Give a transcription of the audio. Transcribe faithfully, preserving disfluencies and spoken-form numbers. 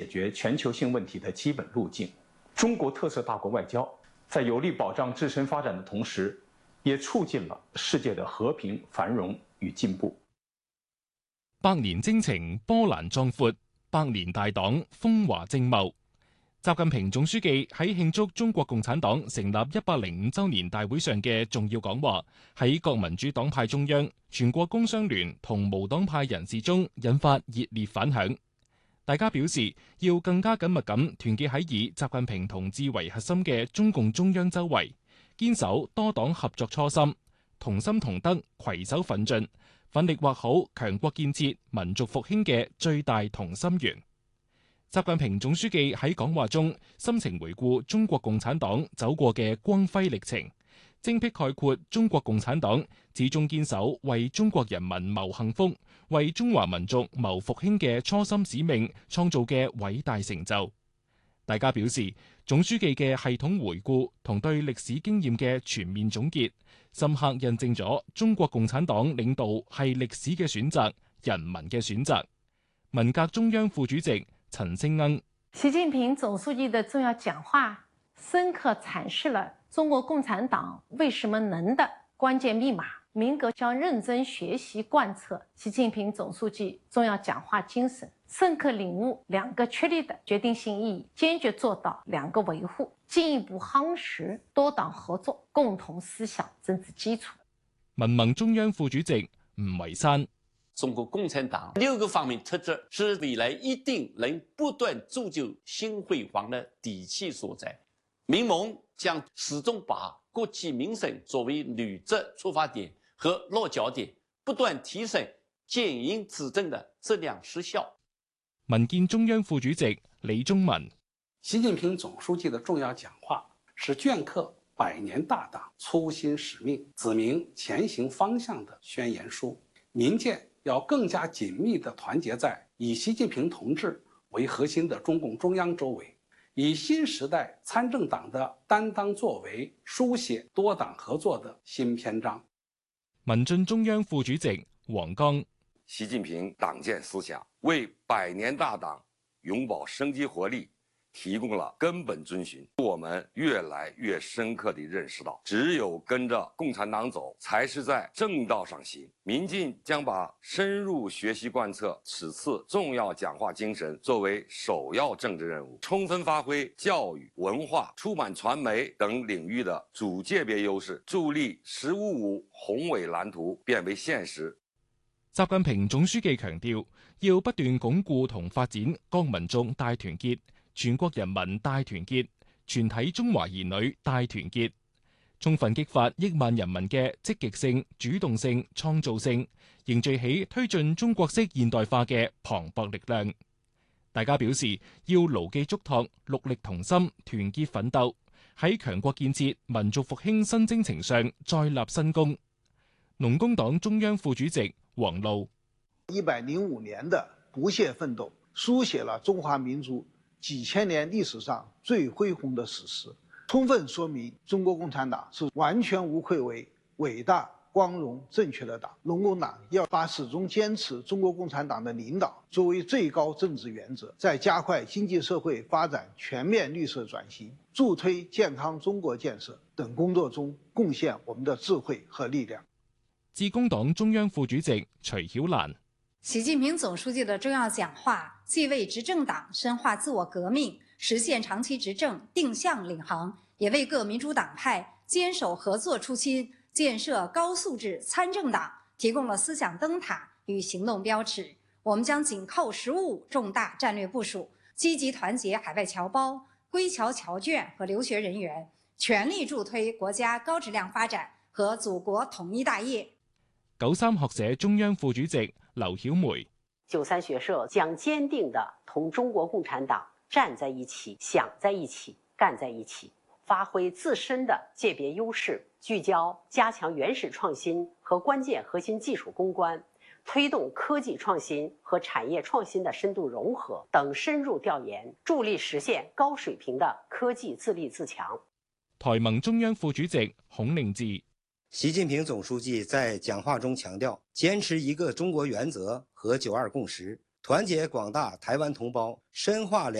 决全球性问题的基本路径。中国特色大国外交在有力保障自身发展的同时，也促進了世界的和平、繁榮與進步。 百年征程波瀾壯闊，百年大黨風華正茂。習近平總書記喺慶祝中國共產黨成立一百零五週年大會上嘅重要講話，喺各民主黨派中央、全國工商聯同無黨派人士中引發熱烈反響。大家表示要更加緊密咁團結喺以習近平同志為核心嘅中共中央周圍，堅守多黨合作初心，同心同德，攜手奮進，奮力畫好強國建設、民族復興嘅最大同心圓。習近平總書記喺講話中深情回顧中國共產黨走過嘅光輝歷程，精闢概括中國共產黨始終堅守為中國人民謀幸福、為中華民族謀復興嘅初心使命創造嘅偉大成就。大家表示，總書記嘅系統回顧同對歷史經驗嘅全面總結，深刻印證咗中國共產黨領導係歷史嘅選擇、人民嘅選擇。文革中央副主席陳勝恩， 習近平總書記的重要講話深刻闡釋了中國共產黨為什麼能的關鍵密碼。民革將認真學習貫徹習近平總書記重要講話精神，深刻領悟兩個確立的決定性意義，堅決做到兩個維護，進一步夯實多黨合作共同思想政治基礎。 民盟中央副主席吳維山， 中國共產黨六個方面特質是未來一定能不斷鑄就新輝煌的底氣所在。民盟將始終把國計民生作為履職出發點和落腳點，不斷提升建營執政的質量實效。 民建中央副主席李宗文， 習近平總書記的重要講話是鐫刻百年大黨初心使命、指明前行方向的宣言書。民建要更加緊密地團結在以習近平同志為核心的中共中央周圍，以新時代參政黨的擔當作為，書寫多黨合作的新篇章。 民進中央副主席黃剛， 習近平黨建思想為百年大黨永葆生機活力提供了根本遵循，我們越來越深刻地認識到，只有跟着共產黨走，才是在正道上行。民進將把深入學習貫徹此次重要講話精神作為首要政治任務，充分發揮教育、文化、出版傳媒等領域的主界別優勢，助力“十五五”宏偉藍圖變為現實。 習近平總書記強調，要不斷鞏固同發展各民族大團結、全國人民大團結、全體中華兒女大團結，充分激發億萬人民嘅積極性、主動性、創造性，凝聚起推進中國式現代化嘅磅礴力量。大家表示要牢記囑託，戮力同心，團結奮鬥，喺強國建設、民族復興新征程上再立新功。農工黨中央副主席王璐， 一百零五年的不懈奮鬥，書寫了中華民族幾千年歷史上最恢宏的史實，充分說明中國共產黨是完全無愧為偉大、光榮、正確的黨。農工黨要把始終堅持中國共產黨的領導作為最高政治原則，在加快經濟社會發展全面綠色轉型、助推健康中國建設等工作中貢獻我們的智慧和力量。 致公黨中央副主席徐曉蘭， 習近平總書記的重要講話既為執政黨深化自我革命、實現長期執政定向領航，也為各民主黨派堅守合作初心、建設高素質參政黨提供了思想燈塔與行動標尺。我們將緊扣“十五五”重大戰略部署，積極團結海外僑胞、歸僑僑眷和留學人員，全力助推國家高質量發展和祖國統一大業。 九三學社中央副主席劉曉梅， 九三學社將堅定地同中國共產黨站在一起、想在一起、幹在一起，發揮自身的界別優勢，聚焦加強原始創新和關鍵核心技術攻關，推動科技創新和產業創新的深度融合等深入調研，助力實現高水平的科技自立自強。 台盟中央副主席孔令志， 習近平總書記在講話中強調，堅持一個中國原則和九二共識，團結廣大台灣同胞，深化兩